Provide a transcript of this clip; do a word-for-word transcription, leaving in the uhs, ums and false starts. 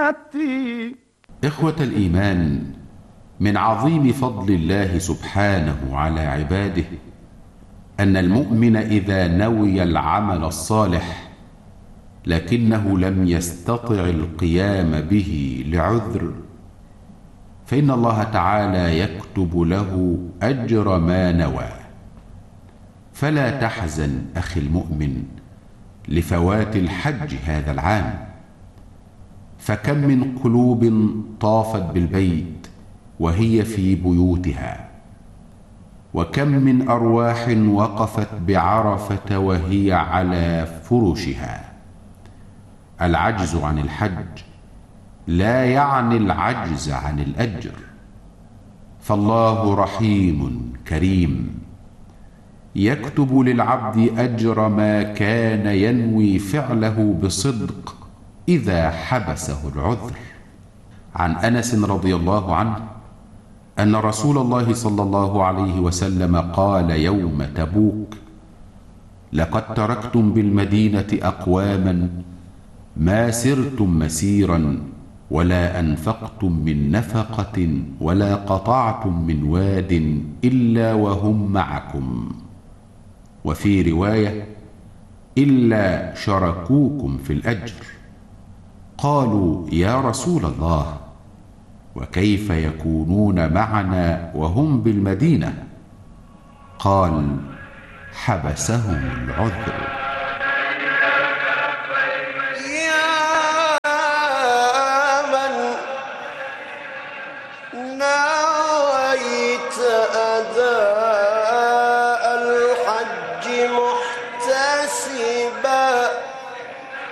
جنتي. إخوة الإيمان، من عظيم فضل الله سبحانه على عباده أن المؤمن إذا نوي العمل الصالح لكنه لم يستطع القيام به لعذر، فإن الله تعالى يكتب له أجر ما نوى. فلا تحزن أخي المؤمن لفوات الحج هذا العام، فكم من قلوب طافت بالبيت وهي في بيوتها، وكم من أرواح وقفت بعرفة وهي على فرشها. العجز عن الحج لا يعني العجز عن الأجر، فالله رحيم كريم يكتب للعبد أجر ما كان ينوي فعله بصدق إذا حبسه العذر. عن أنس رضي الله عنه أن رسول الله صلى الله عليه وسلم قال يوم تبوك: لقد تركتم بالمدينة أقواما ما سرتم مسيرا ولا أنفقتم من نفقة ولا قطعتم من واد إلا وهم معكم، وفي رواية إلا شركوكم في الأجر. قالوا: يا رسول الله، وكيف يكونون معنا وهم بالمدينة؟ قال: حبسهم العذر.